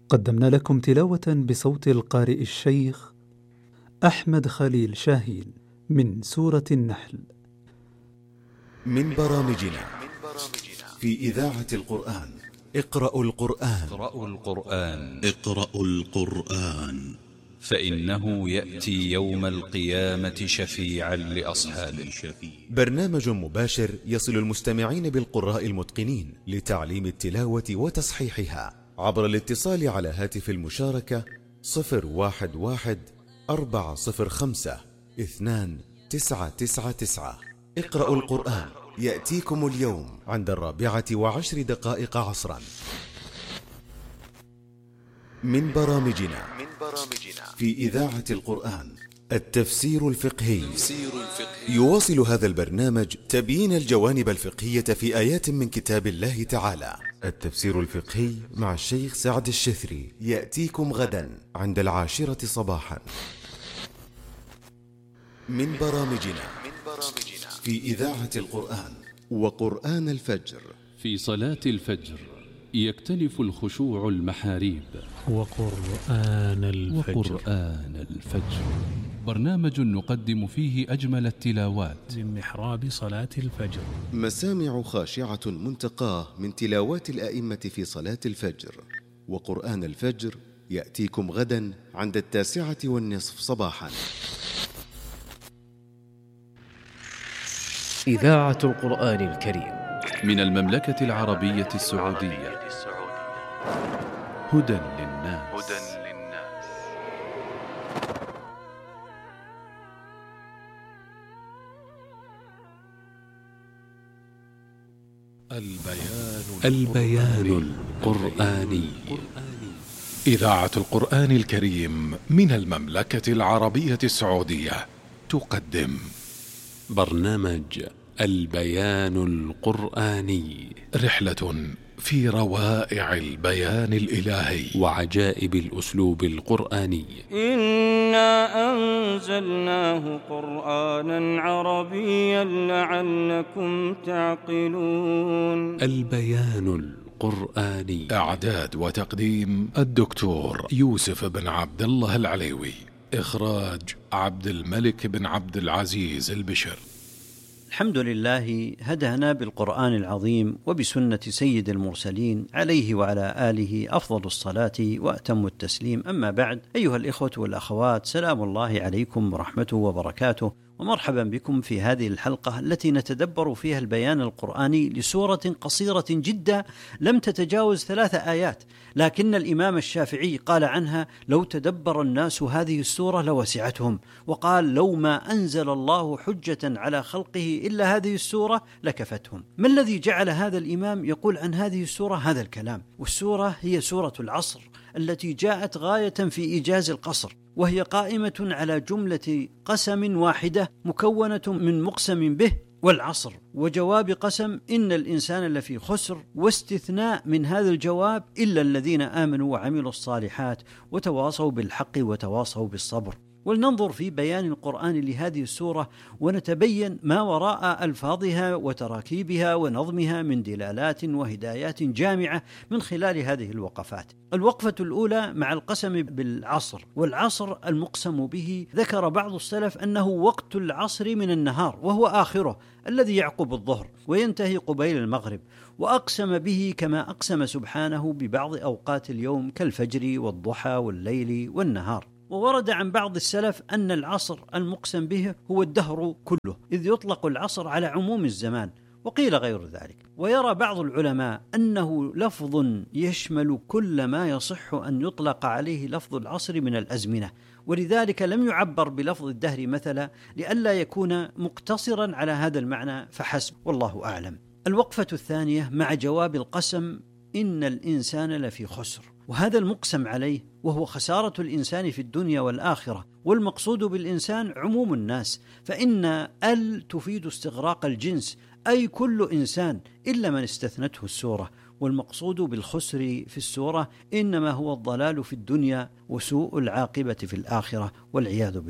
قدمنا لكم تلاوة بصوت القارئ الشيخ أحمد خليل شاهين من سورة النحل. من برامجنا في إذاعة القرآن. اقرأوا القرآن فإنه يأتي يوم القيامة شفيعا لأصحابه. برنامج مباشر يصل المستمعين بالقراء المتقنين لتعليم التلاوة وتصحيحها عبر الاتصال على هاتف المشاركة 011-405-2999. اقرأوا القرآن يأتيكم اليوم عند 4:10 عصرا. من برامجنا في إذاعة القرآن التفسير الفقهي. يواصل هذا البرنامج تبيين الجوانب الفقهية في آيات من كتاب الله تعالى. التفسير الفقهي مع الشيخ سعد الشثري يأتيكم غدا عند 10 صباحا. من برامجنا في إذاعة القرآن وقرآن الفجر. في صلاة الفجر يكتنف الخشوع المحاريب. وقرآن الفجر برنامج نقدم فيه أجمل التلاوات من محراب صلاة الفجر. مسامع خاشعة منتقاه من تلاوات الآئمة في صلاة الفجر. وقرآن الفجر يأتيكم غدا عند 9:15 صباحا. إذاعة القرآن الكريم من المملكة العربية السعودية. هدى للناس. البيان القرآني. إذاعة القرآن الكريم من المملكة العربية السعودية تقدم برنامج البيان القرآني، رحلة في روائع البيان الإلهي وعجائب الأسلوب القرآني. إنا أنزلناه قرآنا عربيا لعلكم تعقلون. البيان القرآني. إعداد وتقديم الدكتور يوسف بن عبد الله العليوي. إخراج عبد الملك بن عبد العزيز البشر. الحمد لله هدانا بالقرآن العظيم وبسنة سيد المرسلين عليه وعلى آله أفضل الصلاة وأتم التسليم. أما بعد، أيها الإخوة والأخوات، سلام الله عليكم ورحمته وبركاته، ومرحبا بكم في هذه الحلقة التي نتدبر فيها البيان القرآني لسورة قصيرة جدا لم تتجاوز 3 آيات، لكن الإمام الشافعي قال عنها: لو تدبر الناس هذه السورة لوسعتهم، وقال: لو ما أنزل الله حجة على خلقه إلا هذه السورة لكفتهم. ما الذي جعل هذا الإمام يقول عن هذه السورة هذا الكلام؟ والسورة هي سورة العصر التي جاءت غاية في إيجاز القصر، وهي قائمة على جملة قسم واحدة مكونة من مقسم به والعصر، وجواب قسم إن الإنسان لفي خسر، واستثناء من هذا الجواب إلا الذين آمنوا وعملوا الصالحات وتواصوا بالحق وتواصوا بالصبر. ولننظر في بيان القرآن لهذه السورة ونتبين ما وراء ألفاظها وتراكيبها ونظمها من دلالات وهدايات جامعة من خلال هذه الوقفات. الوقفة الأولى مع القسم بالعصر، والعصر المقسم به ذكر بعض السلف أنه وقت العصر من النهار، وهو آخره الذي يعقب الظهر وينتهي قبيل المغرب، وأقسم به كما أقسم سبحانه ببعض أوقات اليوم كالفجر والضحى والليل والنهار. وورد عن بعض السلف أن العصر المقسم به هو الدهر كله، إذ يطلق العصر على عموم الزمان، وقيل غير ذلك. ويرى بعض العلماء أنه لفظ يشمل كل ما يصح أن يطلق عليه لفظ العصر من الأزمنة، ولذلك لم يعبر بلفظ الدهر مثلا لئلا يكون مقتصرا على هذا المعنى فحسب، والله أعلم. الوقفة الثانية مع جواب القسم إن الإنسان لفي خسر، وهذا المقسم عليه وهو خسارة الإنسان في الدنيا والآخرة، والمقصود بالإنسان عموم الناس، فإن تفيد استغراق الجنس، أي كل إنسان إلا من استثنته السورة. والمقصود بالخسر في السورة إنما هو الضلال في الدنيا وسوء العاقبة في الآخرة والعياذ بالله.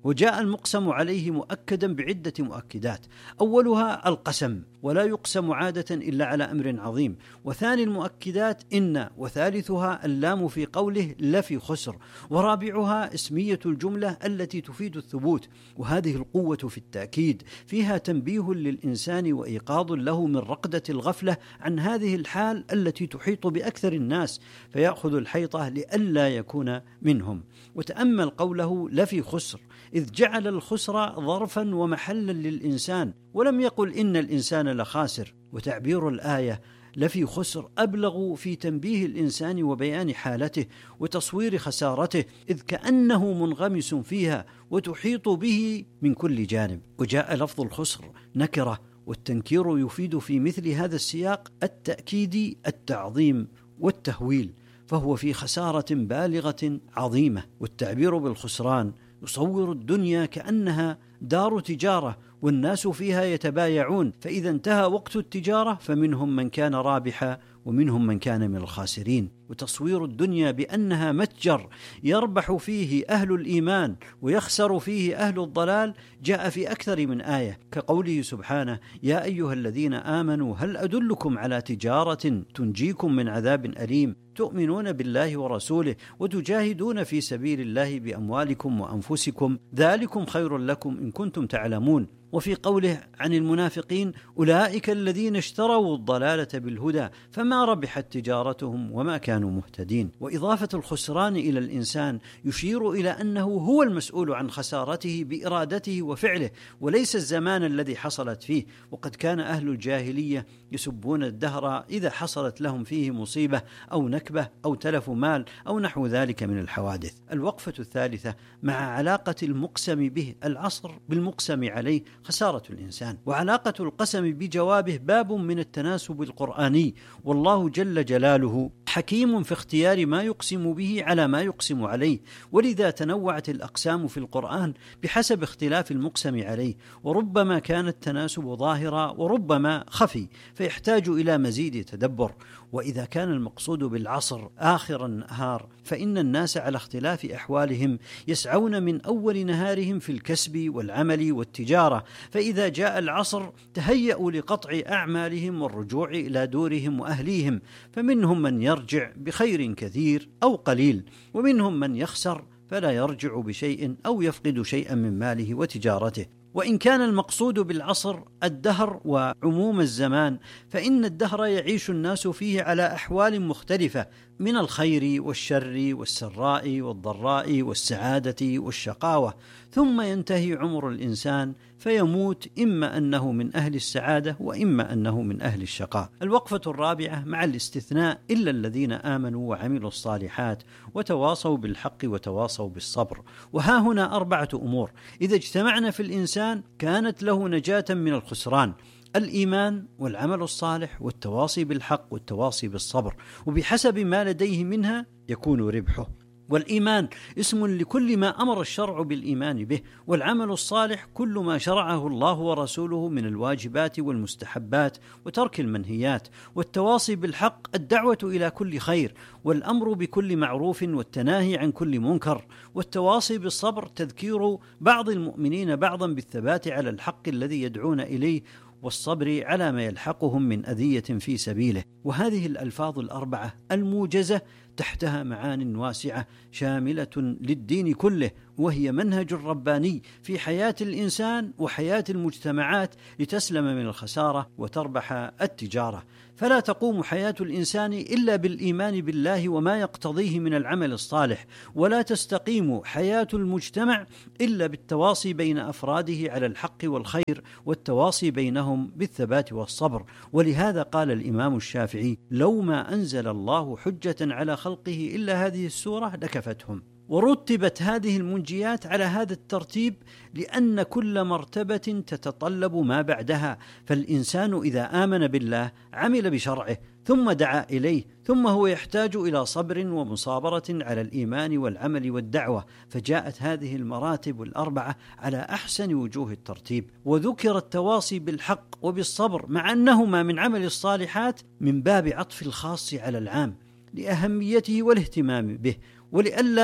وجاء المقسم عليه مؤكدا بعدة مؤكدات، أولها القسم، ولا يقسم عادة إلا على أمر عظيم، وثاني المؤكدات إن، وثالثها اللام في قوله لفي خسر، ورابعها اسمية الجملة التي تفيد الثبوت. وهذه القوة في التأكيد فيها تنبيه للإنسان وإيقاظ له من رقدة الغفلة عن هذه الحال التي تحيط بأكثر الناس، فيأخذ الحيطة لئلا يكون منهم. وتأمل قوله لفي خسر، إذ جعل الخسر ظرفا ومحلا للإنسان، ولم يقل إن الإنسان لخاسر. وتعبير الآية لفي خسر أبلغ في تنبيه الإنسان وبيان حالته وتصوير خسارته، إذ كأنه منغمس فيها وتحيط به من كل جانب. وجاء لفظ الخسر نكرة، والتنكير يفيد في مثل هذا السياق التأكيد، التعظيم والتهويل، فهو في خسارة بالغة عظيمة. والتعبير بالخسران يصور الدنيا كأنها دار تجارة والناس فيها يتبايعون، فإذا انتهى وقت التجارة فمنهم من كان رابحا ومنهم من كان من الخاسرين. وتصوير الدنيا بأنها متجر يربح فيه أهل الإيمان ويخسر فيه أهل الضلال جاء في أكثر من آية، كقوله سبحانه: يا أيها الذين آمنوا هل أدلكم على تجارة تنجيكم من عذاب أليم تؤمنون بالله ورسوله وتجاهدون في سبيل الله بأموالكم وأنفسكم ذلكم خير لكم إن كنتم تعلمون. وفي قوله عن المنافقين: أولئك الذين اشتروا الضلالة بالهدى فما ربحت تجارتهم وما كانوا مهتدين. وإضافة الخسران إلى الإنسان يشير إلى أنه هو المسؤول عن خسارته بإرادته وفعله، وليس الزمان الذي حصلت فيه. وقد كان أهل الجاهلية يسبون الدهر إذا حصلت لهم فيه مصيبة أو نكبة أو تلف مال أو نحو ذلك من الحوادث. الوقفة الثالثة مع علاقة المقسم به العصر بالمقسم عليه خسارة الإنسان. وعلاقة القسم بجوابه باب من التناسب القرآني، والله جل جلاله حكيم في اختيار ما يقسم به على ما يقسم عليه، ولذا تنوعت الأقسام في القرآن بحسب اختلاف المقسم عليه، وربما كان التناسب ظاهرا وربما خفي فيحتاج إلى مزيد تدبر. وإذا كان المقصود بالعصر آخر النهار فإن الناس على اختلاف أحوالهم يسعون من أول نهارهم في الكسب والعمل والتجارة، فإذا جاء العصر تهيأوا لقطع أعمالهم والرجوع إلى دورهم وأهليهم، فمنهم من يرجع بخير كثير أو قليل، ومنهم من يخسر فلا يرجع بشيء أو يفقد شيئا من ماله وتجارته. وإن كان المقصود بالعصر الدهر وعموم الزمان فإن الدهر يعيش الناس فيه على أحوال مختلفة من الخير والشر والسراء والضراء والسعادة والشقاوة، ثم ينتهي عمر الإنسان فيموت إما أنه من أهل السعادة وإما أنه من أهل الشقاء. الوقفة الرابعة مع الاستثناء إلا الذين آمنوا وعملوا الصالحات وتواصوا بالحق وتواصوا بالصبر. وها هنا 4 أمور إذا اجتمعنا في الإنسان كانت له نجاة من الخسران: الإيمان والعمل الصالح والتواصي بالحق والتواصي بالصبر، وبحسب ما لديه منها يكون ربحه. والإيمان اسم لكل ما أمر الشرع بالإيمان به، والعمل الصالح كل ما شرعه الله ورسوله من الواجبات والمستحبات وترك المنهيات، والتواصي بالحق الدعوة إلى كل خير والأمر بكل معروف والتناهي عن كل منكر، والتواصي بالصبر تذكير بعض المؤمنين بعضا بالثبات على الحق الذي يدعون إليه والصبر على ما يلحقهم من أذية في سبيله. وهذه الألفاظ 4 الموجزة تحتها معان واسعة شاملة للدين كله، وهي منهج رباني في حياة الإنسان وحياة المجتمعات لتسلم من الخسارة وتربح التجارة. فلا تقوم حياة الإنسان إلا بالإيمان بالله وما يقتضيه من العمل الصالح، ولا تستقيم حياة المجتمع إلا بالتواصي بين أفراده على الحق والخير والتواصي بينهم بالثبات والصبر. ولهذا قال الإمام الشافعي: لو ما أنزل الله حجة على خلقه إلا هذه السورة لكفتهم. ورتبت هذه المنجيات على هذا الترتيب لأن كل مرتبة تتطلب ما بعدها، فالإنسان إذا آمن بالله عمل بشرعه ثم دعا إليه، ثم هو يحتاج إلى صبر ومصابرة على الإيمان والعمل والدعوة، فجاءت هذه المراتب 4 على أحسن وجوه الترتيب. وذكر التواصي بالحق وبالصبر مع أنهما من عمل الصالحات من باب عطف الخاص على العام لأهميته والاهتمام به، ولئلا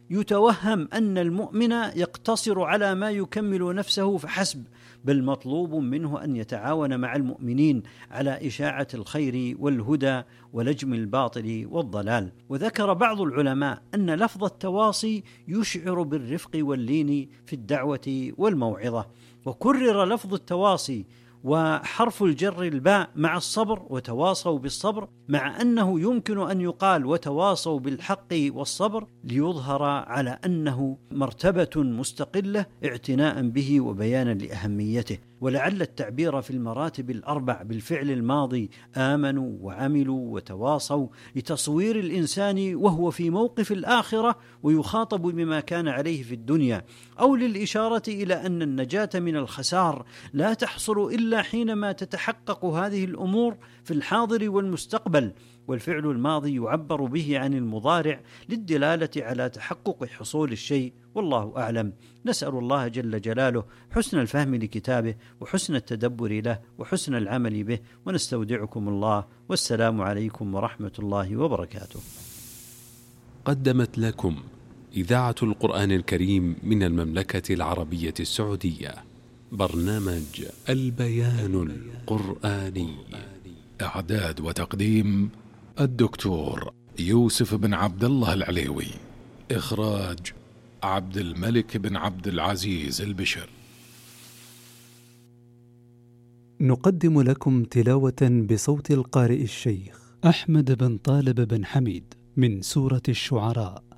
يتوهم أن المؤمن يقتصر على ما يكمل نفسه فحسب، بل مطلوب منه أن يتعاون مع المؤمنين على إشاعة الخير والهدى ولجم الباطل والضلال. وذكر بعض العلماء أن لفظ التواصي يشعر بالرفق واللين في الدعوة والموعظة، وكرر لفظ التواصي وحرف الجر الباء مع الصبر وتواصوا بالصبر، مع أنه يمكن أن يقال وتواصوا بالحق والصبر ليظهر على أنه مرتبة مستقلة اعتناء به وبيانا لأهميته. ولعل التعبير في المراتب الأربع بالفعل الماضي آمنوا وعملوا وتواصوا لتصوير الإنسان وهو في موقف الآخرة ويخاطب بما كان عليه في الدنيا، أو للإشارة إلى أن النجاة من الخسار لا تحصل إلا حينما تتحقق هذه الأمور في الحاضر والمستقبل. والفعل الماضي يعبر به عن المضارع للدلالة على تحقق حصول الشيء، والله أعلم. نسأل الله جل جلاله حسن الفهم لكتابه وحسن التدبر له وحسن العمل به، ونستودعكم الله، والسلام عليكم ورحمة الله وبركاته. قدمت لكم إذاعة القرآن الكريم من المملكة العربية السعودية برنامج البيان القرآني. إعداد وتقديم الدكتور يوسف بن عبد الله العليوي. إخراج عبد الملك بن عبد العزيز البشر. نقدم لكم تلاوة بصوت القارئ الشيخ أحمد بن طالب بن حميد من سورة الشعراء.